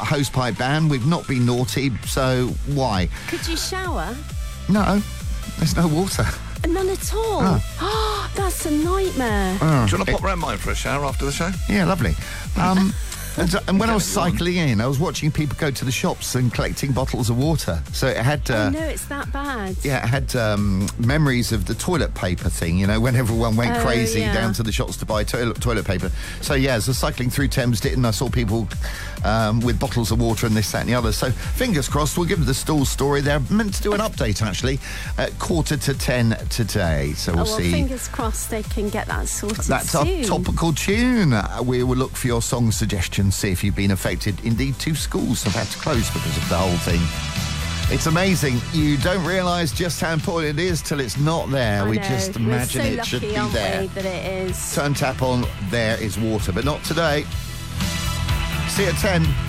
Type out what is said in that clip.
got a hosepipe ban. We've not been naughty, so why? Could you shower? No, there's no water. None at all? Oh, that's a nightmare. Do you want to pop round mine for a shower after the show? Yeah, lovely. And when I was cycling in, I was watching people go to the shops and collecting bottles of water. So it had... oh, no, it's that bad. Yeah, it had memories of the toilet paper thing, you know, when everyone went crazy down to the shops to buy toilet paper. So, yeah, as I was cycling through Thames Ditton, I saw people with bottles of water and this, that and the other. So, fingers crossed, we'll give them the Stools story. They're meant to do an update, actually, at 9:45 today. So we'll see. Fingers crossed they can get that sorted That's soon. our topical tune. We will look for your song suggestions, see if you've been affected. Indeed, 2 schools have had to close because of the whole thing. It's amazing. You don't realise just how important it is till it's not there. I We know. just imagine We're so it should lucky, be aren't there. we, that it is. Turn tap on, there is water, but not today. See you at 10.